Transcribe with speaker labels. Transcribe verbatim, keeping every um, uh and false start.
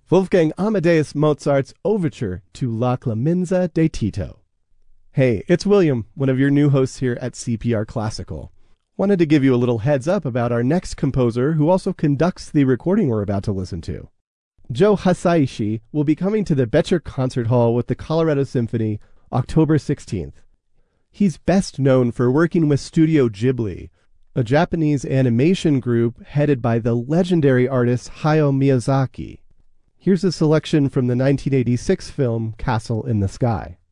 Speaker 1: Wolfgang Amadeus Mozart's Overture to La Clemenza de Tito. Hey, it's William, one of your new hosts here at C P R Classical. Wanted to give you a little heads up about our next composer who also conducts the recording we're about to listen to. Joe Hisaishi will be coming to the Boettcher Concert Hall with the Colorado Symphony October sixteenth. He's best known for working with Studio Ghibli, a Japanese animation group headed by the legendary artist Hayao Miyazaki. Here's a selection from the nineteen eighty-six film Castle in the Sky.